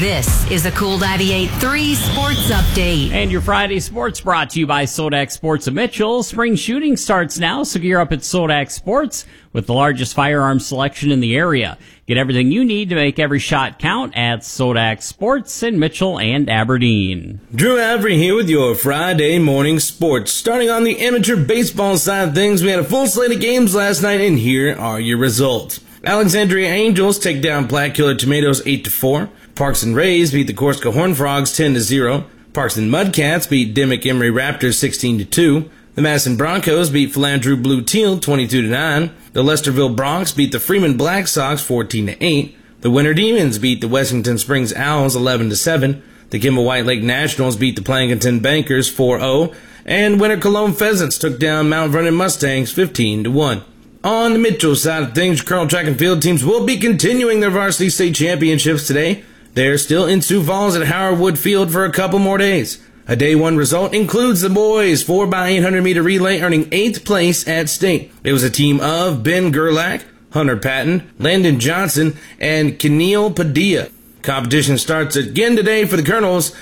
This is a Cool 98.3 Sports Update. And your Friday sports brought to you by Sodak Sports of Mitchell. Spring shooting starts now, so gear up at Sodak Sports with the largest firearms selection in the area. Get everything you need to make every shot count at Sodak Sports in Mitchell and Aberdeen. Drew Avery here with your Friday morning sports. Starting on the amateur baseball side of things, we had a full slate of games last night, and here are your results. Alexandria Angels take down Black Killer Tomatoes 8-4. Parks and Rays beat the Corsica Horned Frogs 10-0. Parks and Mudcats beat Dimmick Emery Raptors 16-2. The Madison Broncos beat Philandrew Blue Teal 22-9. The Lesterville Bronx beat the Freeman Black Sox 14-8. The Winter Demons beat the Wessington Springs Owls 11-7. The Kimball White Lake Nationals beat the Plankinton Bankers 4-0. And Winter Cologne Pheasants took down Mount Vernon Mustangs 15-1. On the Mitchell side of things, your Colonel Track and Field teams will be continuing their varsity state championships today. They're still in Sioux Falls at Howard Wood Field for a couple more days. A day one result includes the boys 4x800 meter relay earning 8th place at state. It was a team of Ben Gerlach, Hunter Patton, Landon Johnson, and Keneal Padilla. Competition starts again today for the Colonels